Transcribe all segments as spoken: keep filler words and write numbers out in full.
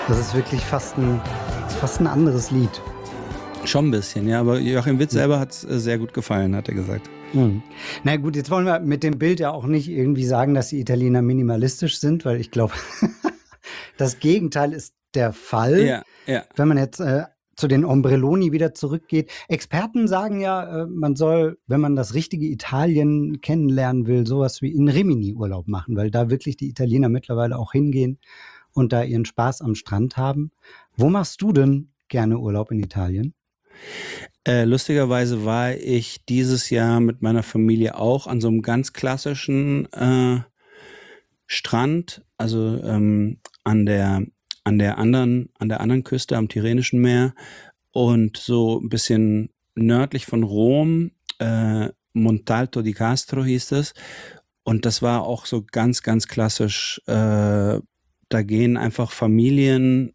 Das ist wirklich fast ein, fast ein anderes Lied. Schon ein bisschen, ja, aber Joachim Witt selber hat es sehr gut gefallen, hat er gesagt. Mhm. Na gut, jetzt wollen wir mit dem Bild ja auch nicht irgendwie sagen, dass die Italiener minimalistisch sind, weil ich glaube, das Gegenteil ist der Fall. Ja, ja. Wenn man jetzt äh, zu den Ombrelloni wieder zurückgeht. Experten sagen ja, äh, man soll, wenn man das richtige Italien kennenlernen will, sowas wie in Rimini-Urlaub machen, weil da wirklich die Italiener mittlerweile auch hingehen und da ihren Spaß am Strand haben. Wo machst du denn gerne Urlaub in Italien? Äh, lustigerweise war ich dieses Jahr mit meiner Familie auch an so einem ganz klassischen äh, Strand, also ähm, an der an der anderen an der anderen Küste am Tyrrhenischen Meer und so ein bisschen nördlich von Rom, äh, Montalto di Castro hieß es, und das war auch so ganz ganz klassisch. Äh, da gehen einfach Familien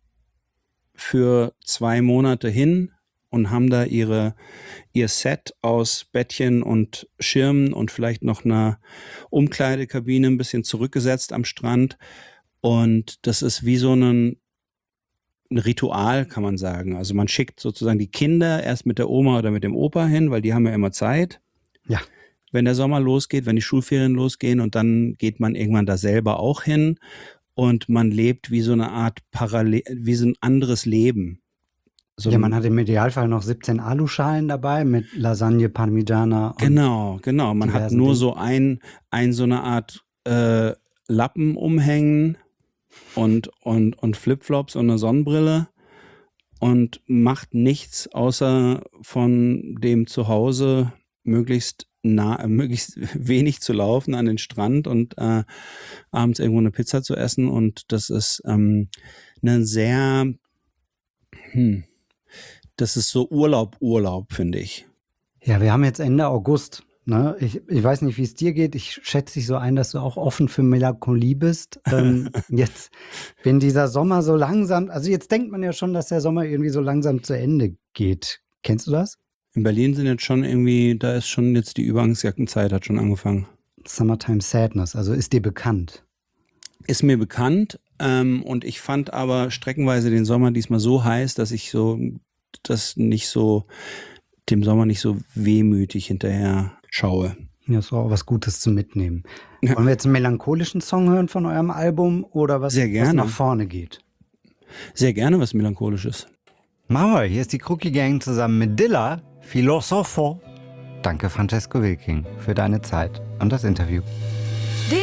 für zwei Monate hin und haben da ihre, ihr Set aus Bettchen und Schirmen und vielleicht noch einer Umkleidekabine ein bisschen zurückgesetzt am Strand. Und das ist wie so ein, ein Ritual, kann man sagen. Also man schickt sozusagen die Kinder erst mit der Oma oder mit dem Opa hin, weil die haben ja immer Zeit. Ja. Wenn der Sommer losgeht, wenn die Schulferien losgehen, und dann geht man irgendwann da selber auch hin und man lebt wie so eine Art Parallel, wie so ein anderes Leben. So Ja, ein- man hat im Idealfall noch siebzehn Aluschalen dabei mit Lasagne, Parmigiana. Und Genau, genau. Man hat diversen nur Dingen. so ein, ein so eine Art äh, Lappen umhängen und, und, und Flipflops und eine Sonnenbrille und macht nichts, außer von dem Zuhause möglichst nah, äh, möglichst wenig zu laufen an den Strand und äh, abends irgendwo eine Pizza zu essen. Und das ist ähm, eine sehr, hm, das ist so Urlaub, Urlaub, finde ich. Ja, wir haben jetzt Ende August. Ne? Ich, ich weiß nicht, wie es dir geht. Ich schätze dich so ein, dass du auch offen für Melancholie bist. Ähm, jetzt, wenn dieser Sommer so langsam, also jetzt denkt man ja schon, dass der Sommer irgendwie so langsam zu Ende geht. Kennst du das? In Berlin sind jetzt schon irgendwie, da ist schon jetzt die Übergangsjackenzeit, hat schon angefangen. Summertime Sadness, also ist dir bekannt. Ist mir bekannt, ähm, und ich fand aber streckenweise den Sommer diesmal so heiß, dass ich so das nicht so, dem Sommer nicht so wehmütig hinterher schaue. Ja, ist auch was Gutes zum Mitnehmen. Ja. Wollen wir jetzt einen melancholischen Song hören von eurem Album oder was, Sehr was gerne. nach vorne geht? Sehr gerne was Melancholisches. Machen wir. Hier ist die Crookie Gang zusammen mit Dilla, Filosofo. Danke, Francesco Wilking, für deine Zeit und das Interview.